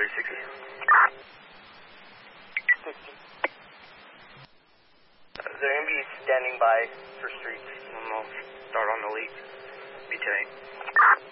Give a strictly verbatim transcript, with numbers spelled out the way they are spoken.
Charlie sixty. sixty. Uh, the M B is standing by for streets. And we'll start on the lead. Be today.